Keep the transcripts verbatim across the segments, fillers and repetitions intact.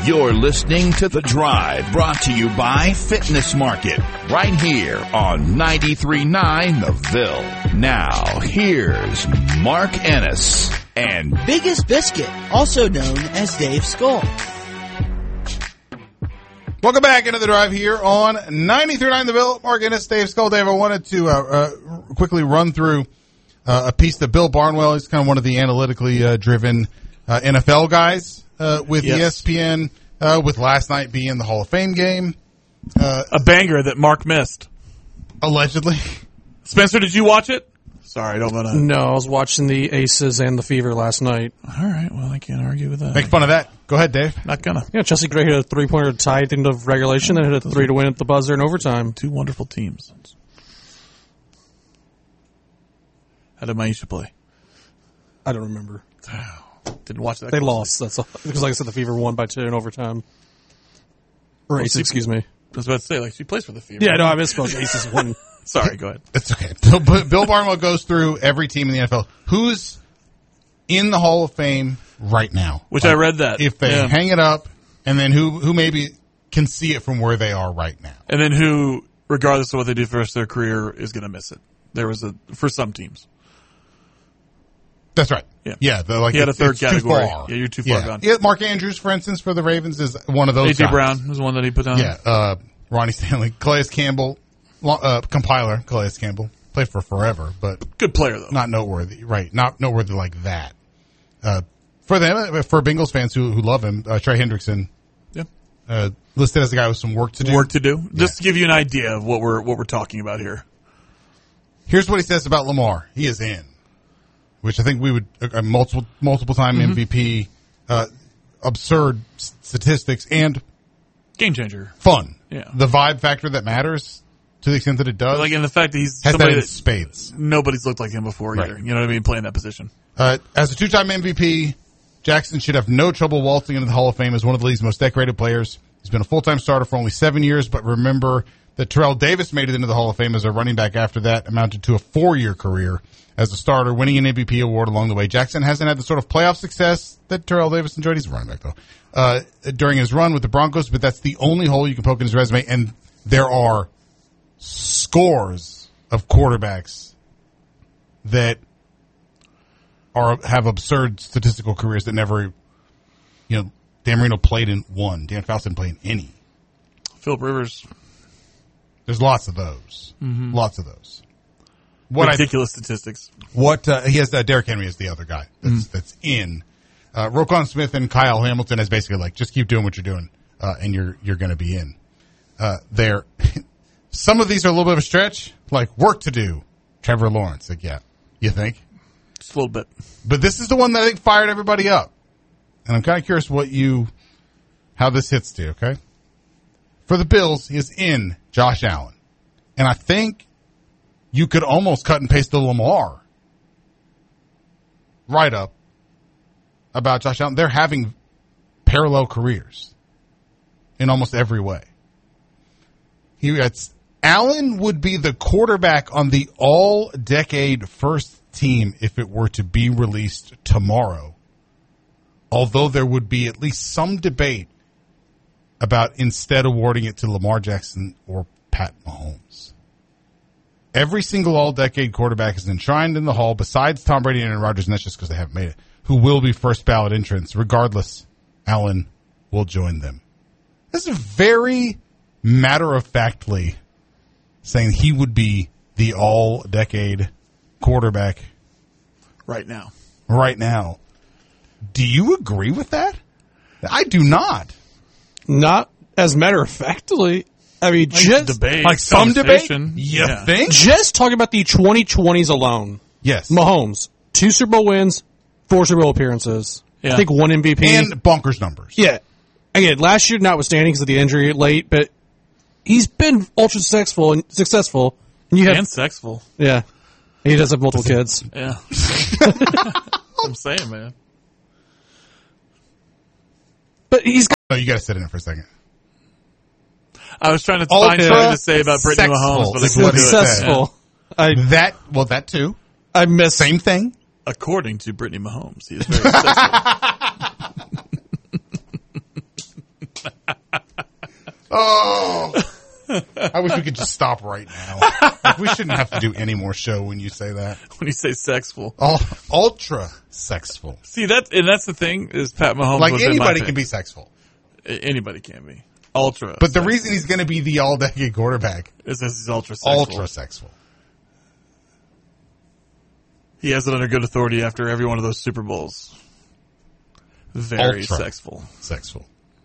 You're listening to The Drive, brought to you by Fitness Market, right here on ninety-three point nine The Ville. Now, here's Mark Ennis and Biggest Biscuit, also known as Dave Skull. Welcome back into The Drive here on ninety-three point nine The Ville. Mark Ennis, Dave Skull. Dave, I wanted to uh, uh, quickly run through uh, a piece that Bill Barnwell, he's kind of one of the analytically uh, driven uh, N F L guys uh, with yes. E S P N, uh, with last night being the Hall of Fame game. Uh, a banger that Mark missed. Allegedly. Spencer, did you watch it? Sorry, I don't want to. No, I was watching the Aces and the Fever last night. All right, well, I can't argue with that. Make fun of that. Go ahead, Dave. Not gonna. Yeah, Chelsea Gray hit a three-pointer tie at the end of regulation, then hit a three to win at the buzzer in overtime. Two wonderful teams. How did Maisha play? I don't remember. Didn't watch that. They closely. lost. That's all. Because, like I said, the Fever won by two in overtime. Or well, Aces, she, excuse me. I was about to say, like, she plays for the Fever. Yeah, no, I misspoke. Aces won. Sorry, go ahead. It's okay. Bill, Bill Barnwell goes through every team in the N F L. Who's in the Hall of Fame right now? Which like, I read that. If they yeah. hang it up, and then who who maybe can see it from where they are right now. And then who, regardless of what they do for the rest of their career, is going to miss it. There was a, for some teams. That's right. Yeah. Yeah. Like he had a it's, third it's category. Too far. Yeah, you're too far yeah. gone. Yeah, Mark Andrews, for instance, for the Ravens is one of those A J guys. Brown was one that he put down. Yeah. Uh, Ronnie Stanley, Calais Campbell, uh, compiler, Calais Campbell. Played for forever, but good player though. Not noteworthy, right? Not noteworthy like that. Uh, for them, for Bengals fans who who love him, uh, Trey Hendrickson, yeah, uh, listed as a guy with some work to do. Work to do. Yeah. Just to give you an idea of what we're what we're talking about here. Here's what he says about Lamar. He is in, which I think we would uh, multiple multiple time mm-hmm. M V P, uh, absurd statistics and game changer, fun. Yeah, the vibe factor that matters. To the extent that it does. Like, in the fact that he's has somebody that in that spades. Nobody's looked like him before right. either. You know what I mean? Playing that position. Uh, as a two-time M V P, Jackson should have no trouble waltzing into the Hall of Fame as one of the league's most decorated players. He's been a full-time starter for only seven years, but remember that Terrell Davis made it into the Hall of Fame as a running back after that, amounted to a four-year career as a starter, winning an M V P award along the way. Jackson hasn't had the sort of playoff success that Terrell Davis enjoyed. He's a running back, though, uh, during his run with the Broncos, but that's the only hole you can poke in his resume, and there are scores of quarterbacks that are have absurd statistical careers that never, you know, Dan Marino played in one. Dan Fouts didn't play in any. Philip Rivers. There's lots of those. Mm-hmm. Lots of those. What Ridiculous I, statistics. What uh, he has, uh, Derrick Henry is the other guy that's, mm-hmm. that's in. Uh, Roquan Smith and Kyle Hamilton is basically like, just keep doing what you're doing, uh, and you're you're going to be in. Uh, there. Some of these are a little bit of a stretch, like work to do. Trevor Lawrence, like, yeah, you think? Just a little bit. But this is the one that I think fired everybody up. And I'm kind of curious what you, how this hits to you, okay? For the Bills, he is in Josh Allen. And I think you could almost cut and paste the Lamar write-up about Josh Allen. They're having parallel careers in almost every way. He gets Allen would be the quarterback on the all-decade first team if it were to be released tomorrow, although there would be at least some debate about instead awarding it to Lamar Jackson or Pat Mahomes. Every single all-decade quarterback is enshrined in the Hall, besides Tom Brady and Aaron Rodgers, and that's just because they haven't made it, who will be first-ballot entrants. Regardless, Allen will join them. This is very matter-of-factly saying he would be the all-decade quarterback right now. Right now. Do you agree with that? I do not. Not as matter-of-factly. I mean, like just debate, like some debate. You yeah. think? Just talking about the twenty twenties alone. Yes. Mahomes, two Super Bowl wins, four Super Bowl appearances. Yeah. I think one M V P. And bonkers numbers. Yeah. Again, last year notwithstanding because of the injury late, but he's been ultra successful and successful. And you have and sexful. Yeah. He does have multiple kids. Yeah. I'm saying, man. But he's got... Oh, you got to sit in it for a second. I was trying to Ultra find something to say about Brittany Mahomes, but I couldn't do it. Successful. I, that, well, that too. I miss... Same thing. According to Brittany Mahomes, he is very successful. Oh, I wish we could just stop right now. Like, we shouldn't have to do any more show when you say that. When you say sexful. Oh, ultra sexful. See, that, and that's the thing, is Pat Mahomes Like was in my anybody pick. can be sexful. A- Anybody can be. Ultra. But the sexful. reason he's going to be the all-decade quarterback, is this he's ultra sexful. ultra sexful. He has it under good authority after every one of those Super Bowls. Very Ultra. sexful. Sexful.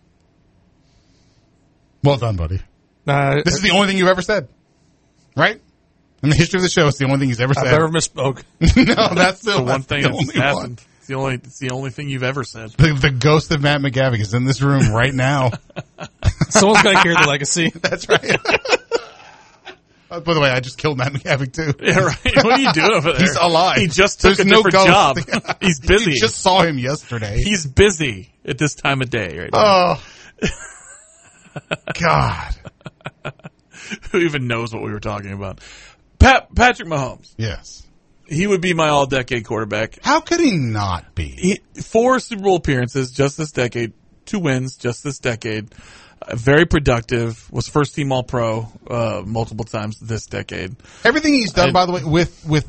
Well done, buddy. Uh, This is the only thing you've ever said, right? In the history of the show, it's the only thing he's ever I've said. never misspoke. No, that's still The one that's thing the that's only happened. one. It's the only, it's the only thing you've ever said. The, the ghost of Matt McGavick is in this room right now. Someone's got to carry the legacy. That's right. Uh, by the way, I just killed Matt McGavick too. Yeah, right. What are you doing over there? He's alive. He just took There's a no different job. ghost. He's busy. You just saw him yesterday. He's busy at this time of day right now. Oh, God. Who even knows what we were talking about? Pat, Patrick Mahomes. Yes. He would be my all-decade quarterback. How could he not be? He, four Super Bowl appearances just this decade. Two wins just this decade. Uh, very productive. Was first-team All-Pro uh, multiple times this decade. Everything he's done, I- by the way, with with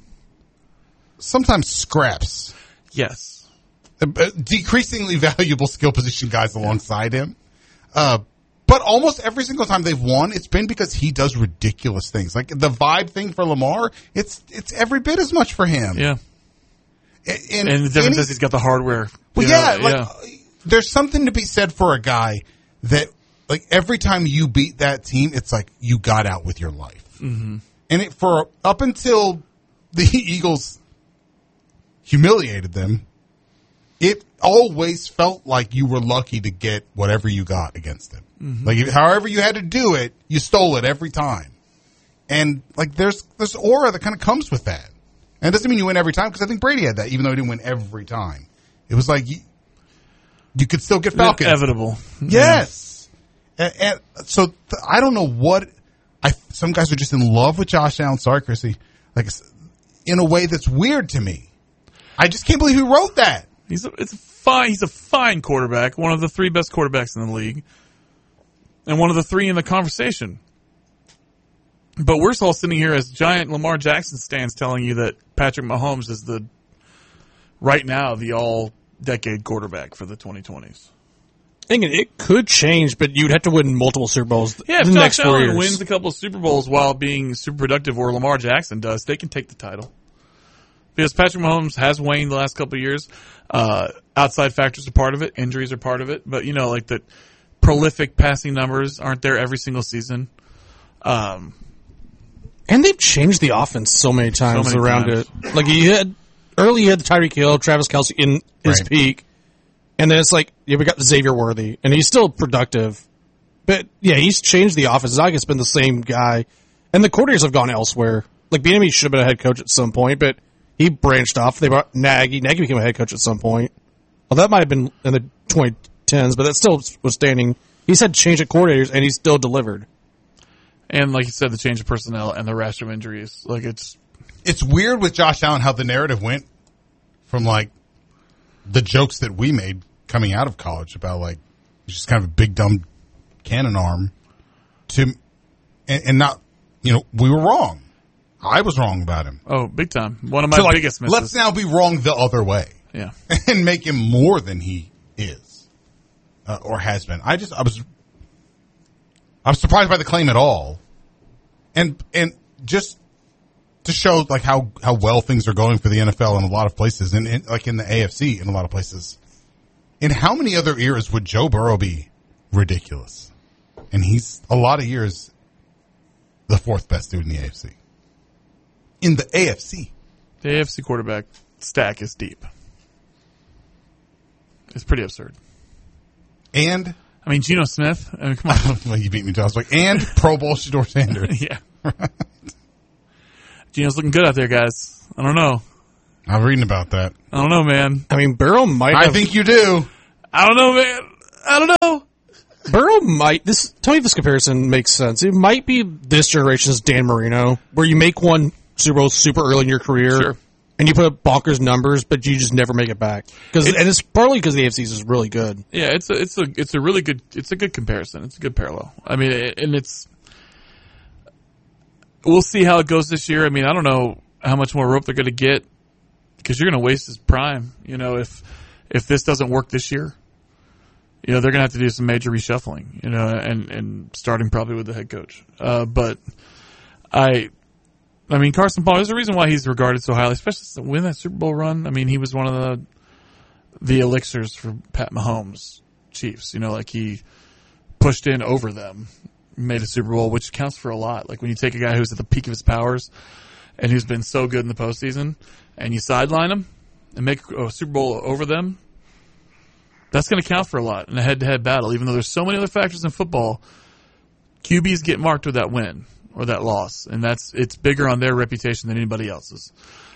sometimes scraps, Yes. uh, uh, decreasingly valuable skill position guys alongside him. Uh, but almost every single time they've won, it's been because he does ridiculous things. Like the vibe thing for Lamar, it's it's every bit as much for him. Yeah. And, And the difference any- is he's got the hardware. Well, You yeah, know, like uh, there's something to be said for a guy that, like, every time you beat that team, it's like you got out with your life. Mm-hmm. And it for up until the Eagles humiliated them, it always felt like you were lucky to get whatever you got against them. Mm-hmm. Like, however you had to do it, you stole it every time. And like, there's there's aura that kind of comes with that. And it doesn't mean you win every time, because I think Brady had that, even though he didn't win every time. It was like you, you could still get Falcons. Inevitable. Yes. And, and so th- I don't know what I. Some guys are just in love with Josh Allen. Sorry, Chrissy. Like, in a way that's weird to me. I just can't believe he wrote that. He's a, it's a fine. He's a fine quarterback. One of the three best quarterbacks in the league, and one of the three in the conversation. But we're all sitting here as giant Lamar Jackson stands, telling you that Patrick Mahomes is the right now the all-decade quarterback for the twenty twenties. Thinking it could change, but you'd have to win multiple Super Bowls Yeah, if in the Josh next four Allen years. wins a couple of Super Bowls while being super productive, or Lamar Jackson does, they can take the title. Because Patrick Mahomes has waned the last couple of years. Uh, outside factors are part of it. Injuries are part of it. But, you know, like the prolific passing numbers aren't there every single season. Um, And they've changed the offense so many times many around times. it. Like you had early, you had Tyreek Hill, Travis Kelce in his Right. peak, and then it's like yeah, we got Xavier Worthy, and he's still productive. But yeah, he's changed the offense. It's not like it's been the same guy, and the coordinators have gone elsewhere. Like Bieniemy should have been a head coach at some point, but he branched off. They brought Nagy. Nagy became a head coach at some point. Well, that might have been in the twenty tens, but that still was standing. He's had to change at coordinators, and he's still delivered. and, like you said, the change of personnel and the rash of injuries. Like, it's It's weird with Josh Allen how the narrative went from, like, the jokes that we made coming out of college about, like, he's just kind of a big, dumb cannon arm to, and, and not, you know, we were wrong. I was wrong about him. oh, big time. One of my So, like, biggest misses. let's now be wrong the other way yeah. and make him more than he is uh, or has been. I just, I was, I was surprised by the claim at all. And, and just to show like how, how well things are going for the N F L in a lot of places and, and like in the A F C in a lot of places. In how many other eras would Joe Burrow be ridiculous? And he's a lot of years the fourth best dude in the A F C. In the A F C. The A F C quarterback stack is deep. It's pretty absurd. And, I mean, Geno Smith. I mean, come on. well, you beat me to it. I was like, and Pro Bowl Shador Sanders. yeah. Geno's looking good out there, guys. I don't know. I'm reading about that. I don't know, man. I mean, Burrow might. I have, think you do. I don't know, man. I don't know. Burrow might. This tell me if this comparison makes sense. It might be this generation's Dan Marino, where you make one Super Bowl super early in your career, Sure. and you put up bonkers numbers, but you just never make it back. Cause, and it's partly because the A F C is really good. Yeah, it's a, it's a, it's a really good, it's a good comparison. It's a good parallel. I mean, and it's, we'll see how it goes this year. I mean, I don't know how much more rope they're going to get because you're going to waste his prime. You know, if, if this doesn't work this year, you know, they're going to have to do some major reshuffling, you know, and, and starting probably with the head coach. Uh, but I, I mean, Carson Palmer, there's a reason why he's regarded so highly, especially to win that Super Bowl run. I mean, he was one of the, the elixirs for Pat Mahomes Chiefs, you know, like he pushed in over them, made a Super Bowl, which counts for a lot. Like when you take a guy who's at the peak of his powers and who's been so good in the postseason and you sideline him and make a Super Bowl over them, that's going to count for a lot in a head-to-head battle. Even though there's so many other factors in football, Q Bs get marked with that win or that loss, and that's it's bigger on their reputation than anybody else's.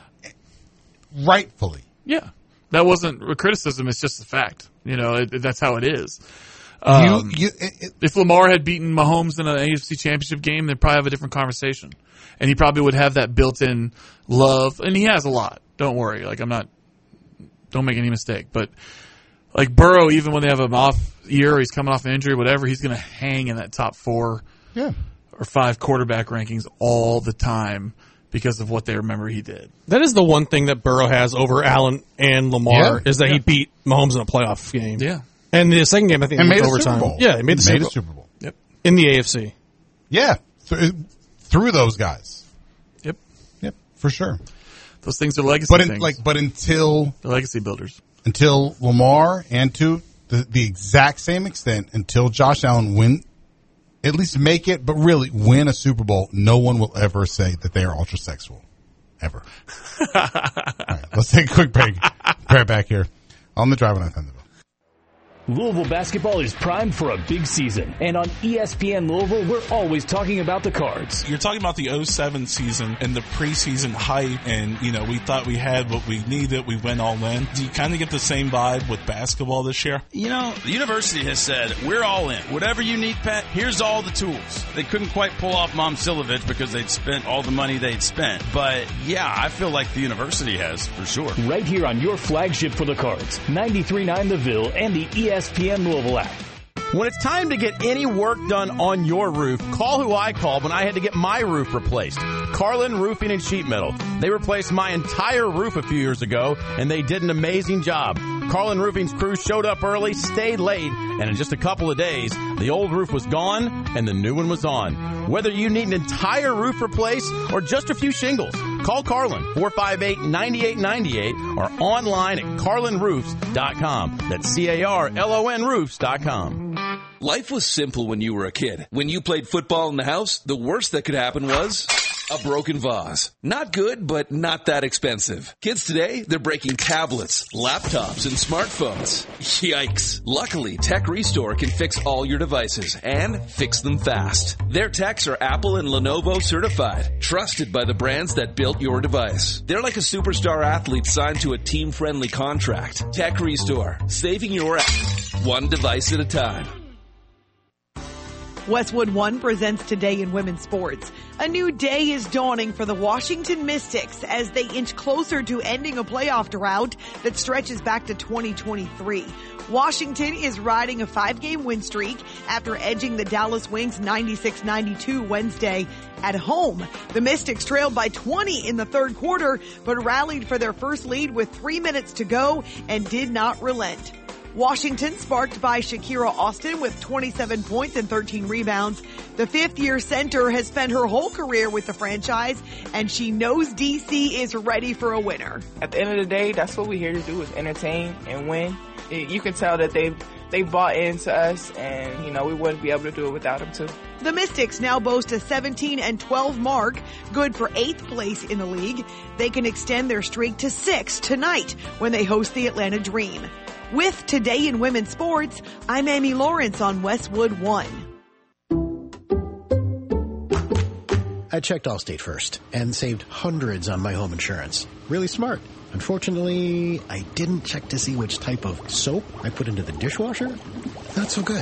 Rightfully. Yeah. That wasn't a criticism, it's just a fact. You know, it, that's how it is. Um, you, you, it, it, if Lamar had beaten Mahomes in an A F C championship game, they'd probably have a different conversation. And he probably would have that built-in love, and he has a lot. Don't worry. Like, I'm not, don't make any mistake. But, like, Burrow, even when they have an off year or he's coming off an injury, whatever, he's going to hang in that top four yeah. or five quarterback rankings all the time because of what they remember he did. That is the one thing that Burrow has over Allen and Lamar Yeah. is that Yeah. he beat Mahomes in a playoff game. Yeah. And the second game, I think, and it made was a overtime. Super Bowl. Yeah, he made the made Super a Super Bowl. Yep. in the A F C. Yeah. Th- through those guys. Yep. Yep. For sure. Those things are legacy But in, things. like, but until They're legacy builders. until Lamar and to the, the exact same extent, until Josh Allen win, at least make it, but really win a Super Bowl, no one will ever say that they are ultra sexual. Ever. All right, let's take a quick break. Right back here on the Drive on Thunderville. Louisville basketball is primed for a big season. And on E S P N Louisville, we're always talking about the Cards. You're talking about the oh seven season and the preseason hype, and, you know, we thought we had what we needed. We went all in. Do you kind of get the same vibe with basketball this year? You know, the university has said, we're all in. Whatever you need, Pat, here's all the tools. They couldn't quite pull off Mom Silovich because they'd spent all the money they'd spent. But, yeah, I feel like the university has, for sure. Right here on your flagship for the Cards, ninety-three point nine The Ville and the E S P N Louisville app. When it's time to get any work done on your roof, call who I called when I had to get my roof replaced. Carlin Roofing and Sheet Metal. They replaced my entire roof a few years ago, and they did an amazing job. Carlin Roofing's crew showed up early, stayed late, and in just a couple of days, the old roof was gone and the new one was on. Whether you need an entire roof replaced or just a few shingles, call Carlin, four five eight, nine eight nine eight, or online at carlin roofs dot com. That's C A R L O N roofs dot com. Life was simple when you were a kid. When you played football in the house, the worst that could happen was a broken vase. Not good, but not that expensive. Kids today, they're breaking tablets, laptops, and smartphones. Yikes. Luckily, Tech Restore can fix all your devices and fix them fast. Their techs are Apple and Lenovo certified, trusted by the brands that built your device. They're like a superstar athlete signed to a team-friendly contract. Tech Restore, saving your ass one device at a time. Westwood One presents Today in Women's Sports. A new day is dawning for the Washington Mystics as they inch closer to ending a playoff drought that stretches back to twenty twenty-three. Washington is riding a five-game win streak after edging the Dallas Wings ninety-six ninety-two Wednesday at home. The Mystics trailed by twenty in the third quarter, but rallied for their first lead with three minutes to go and did not relent. Washington, sparked by Shakira Austin with twenty-seven points and thirteen rebounds. The fifth-year center has spent her whole career with the franchise, and she knows D C is ready for a winner. At the end of the day, that's what we're here to do, is entertain and win. You can tell that they've, they bought into us, and, you know, we wouldn't be able to do it without them, too. The Mystics now boast a seventeen and twelve mark, good for eighth place in the league. They can extend their streak to six tonight when they host the Atlanta Dream. With Today in Women's Sports, I'm Amy Lawrence on Westwood One. I checked Allstate first and saved hundreds on my home insurance. Really smart. Unfortunately, I didn't check to see which type of soap I put into the dishwasher. Not so good.